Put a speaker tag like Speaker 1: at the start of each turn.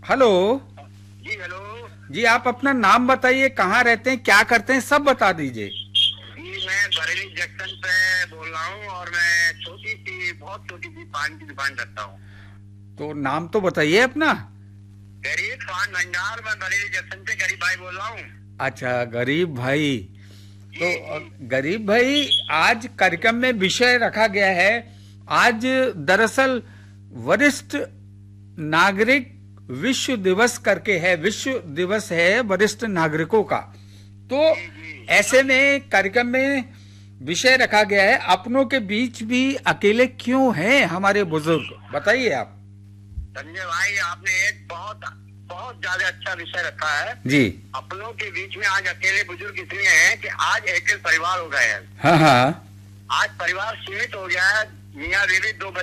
Speaker 1: Hello.
Speaker 2: जी hello.
Speaker 1: जी आप अपना नाम बताइए, कहाँ रहते हैं, क्या करते हैं, सब बता दीजिए।
Speaker 2: जी मैं बरेली जंक्शन पे बोल रहा हूँ और मैं बहुत छोटी सी पान की दुकान रखता हूँ।
Speaker 1: तो नाम तो बताइए अपना।
Speaker 2: गरीब पान भंडार, मैं बरेली जंक्शन से गरीब भाई बोल रहा हूँ।
Speaker 1: अच्छा, गरीब भाई। तो
Speaker 2: जी जी।
Speaker 1: गरीब भाई, आज कार्यक्रम में विषय रखा गया है। आज दरअसल वरिष्ठ नागरिक विश्व दिवस करके है, विश्व दिवस है वरिष्ठ नागरिकों का। तो
Speaker 2: जी जी।
Speaker 1: ऐसे में कार्यक्रम में विषय रखा गया है, अपनों के बीच भी अकेले क्यों हैं हमारे बुजुर्ग, बताइए आप।
Speaker 2: संजय भाई, आपने एक बहुत बहुत ज्यादा अच्छा विषय रखा है।
Speaker 1: जी।
Speaker 2: अपनों के बीच में आज अकेले बुजुर्ग इसलिए हैं कि आज एक परिवार हो गए हैं।
Speaker 1: हाँ हाँ।
Speaker 2: आज परिवार सीमित हो गया है। मियाँ बीवी, दो